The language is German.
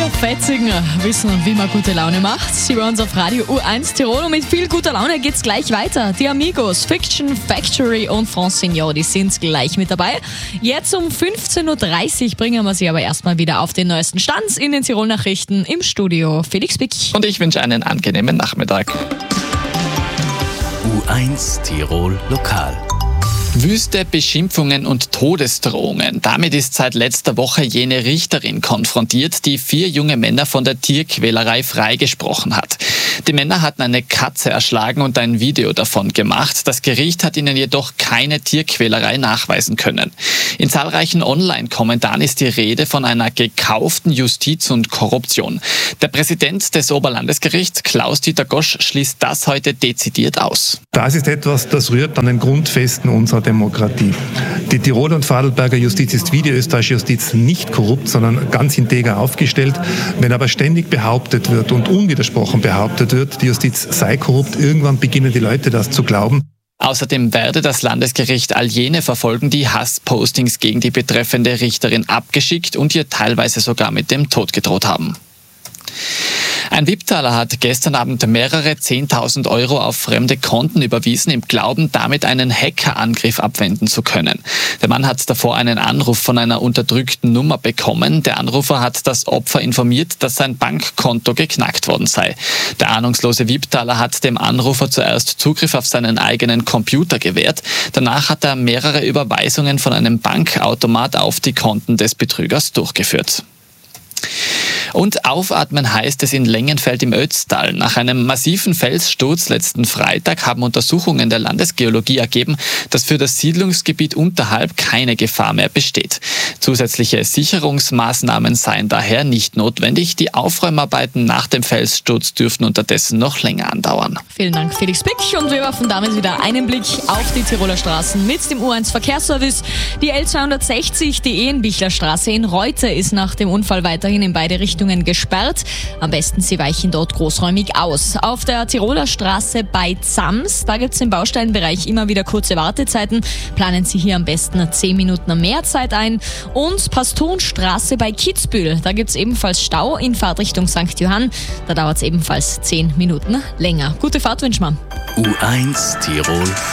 Micha Fetzinger wissen, wie man gute Laune macht. Sie hören uns auf Radio U1 Tirol und mit viel guter Laune geht's gleich weiter. Die Amigos, Fiction Factory und Francignon, die sind gleich mit dabei. Jetzt um 15.30 Uhr bringen wir sie aber erstmal wieder auf den neuesten Stand in den Tirol-Nachrichten im Studio. Felix Bick. Und ich wünsche einen angenehmen Nachmittag. U1 Tirol Lokal. Wüste Beschimpfungen und Todesdrohungen. Damit ist seit letzter Woche jene Richterin konfrontiert, die 4 junge Männer von der Tierquälerei freigesprochen hat. Die Männer hatten eine Katze erschlagen und ein Video davon gemacht. Das Gericht hat ihnen jedoch keine Tierquälerei nachweisen können. In zahlreichen Online-Kommentaren ist die Rede von einer gekauften Justiz und Korruption. Der Präsident des Oberlandesgerichts, Klaus-Dieter Gosch, schließt das heute dezidiert aus. Das ist etwas, das rührt an den Grundfesten unserer Demokratie. Die Tiroler und Vorarlberger Justiz ist wie die österreichische Justiz nicht korrupt, sondern ganz integer aufgestellt. Wenn aber ständig behauptet wird und unwidersprochen behauptet wird, die Justiz sei korrupt, irgendwann beginnen die Leute das zu glauben. Außerdem werde das Landesgericht all jene verfolgen, die Hasspostings gegen die betreffende Richterin abgeschickt und ihr teilweise sogar mit dem Tod gedroht haben. Ein Wipptaler hat gestern Abend mehrere 10.000 Euro auf fremde Konten überwiesen, im Glauben, damit einen Hackerangriff abwenden zu können. Der Mann hat davor einen Anruf von einer unterdrückten Nummer bekommen. Der Anrufer hat das Opfer informiert, dass sein Bankkonto geknackt worden sei. Der ahnungslose Wipptaler hat dem Anrufer zuerst Zugriff auf seinen eigenen Computer gewährt. Danach hat er mehrere Überweisungen von einem Bankautomat auf die Konten des Betrügers durchgeführt. Und aufatmen heißt es in Lengenfeld im Ötztal. Nach einem massiven Felssturz letzten Freitag haben Untersuchungen der Landesgeologie ergeben, dass für das Siedlungsgebiet unterhalb keine Gefahr mehr besteht. Zusätzliche Sicherungsmaßnahmen seien daher nicht notwendig. Die Aufräumarbeiten nach dem Felssturz dürften unterdessen noch länger andauern. Vielen Dank, Felix Bick. Und wir werfen damit wieder einen Blick auf die Tiroler Straßen mit dem U1 Verkehrsservice. Die L260, die Ehenbichler Straße in Reute, ist nach dem Unfall weiterhin in beide Richtungen gesperrt. Am besten Sie weichen dort großräumig aus. Auf der Tiroler Straße bei Zams, da gibt es im Bausteinbereich immer wieder kurze Wartezeiten. Planen Sie hier am besten 10 Minuten mehr Zeit ein. Und Pastonstraße bei Kitzbühel, da gibt es ebenfalls Stau in Fahrtrichtung St. Johann. Da dauert es ebenfalls 10 Minuten länger. Gute Fahrt wünschen wir. U1 Tirol